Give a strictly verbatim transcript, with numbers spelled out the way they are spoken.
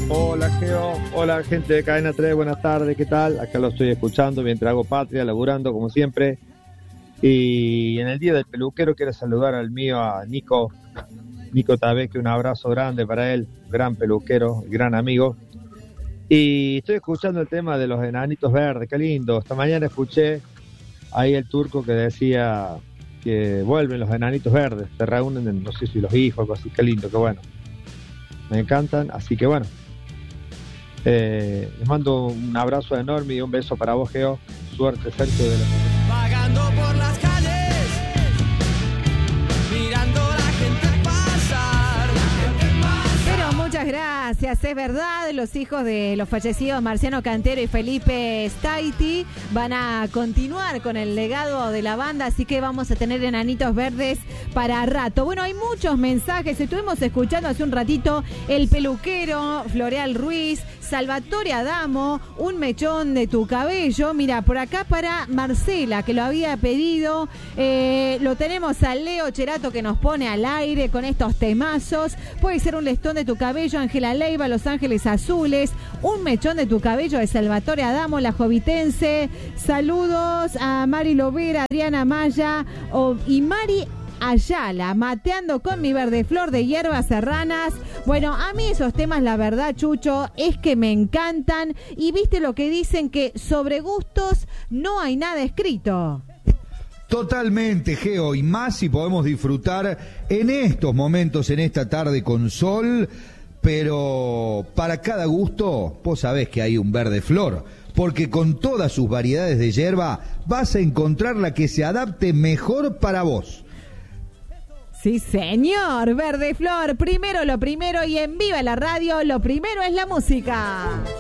Hola Geo, hola gente de Cadena tres, buenas tardes, ¿qué tal? Acá lo estoy escuchando mientras hago patria, laburando como siempre. Y en el día del peluquero quiero saludar al mío, a Nico, Nico Tabeque, un abrazo grande para él, gran peluquero, gran amigo. Y estoy escuchando el tema de los enanitos verdes, qué lindo. Esta mañana escuché ahí el turco que decía que vuelven los enanitos verdes, se reúnen, en, no sé si los hijos, algo así, qué lindo, qué bueno. Me encantan, así que bueno. Eh, les mando un abrazo enorme y un beso para vos, Geo. Suerte, Sergio de la... Vagando por las calles, mirando la gente pasar. Pero muchas gracias, es verdad, los hijos de los fallecidos Marciano Cantero y Felipe Staiti van a continuar con el legado de la banda, así que vamos a tener enanitos verdes para rato. Bueno, hay muchos mensajes, estuvimos escuchando hace un ratito el peluquero, Floreal Ruiz, Salvatore Adamo, un mechón de tu cabello. Mira, por acá para Marcela, que lo había pedido. Eh, lo tenemos a Leo Cherato, que nos pone al aire con estos temazos. Puede ser un listón de tu cabello, Ángela Leiva, Los Ángeles Azules. Un mechón de tu cabello de Salvatore Adamo, la jovitense. Saludos a Mari Lovera, Adriana Maya oh, y Mari Ayala, mateando con mi verde flor de hierbas serranas. Bueno, a mí esos temas, la verdad, Chucho, es que me encantan. Y viste lo que dicen, que sobre gustos no hay nada escrito. Totalmente, Geo, y más si podemos disfrutar en estos momentos, en esta tarde con sol, pero para cada gusto, vos sabés que hay un verde flor, porque con todas sus variedades de hierba vas a encontrar la que se adapte mejor para vos. Sí, señor, Verde Flor, primero lo primero, y en Viva la Radio, lo primero es la música.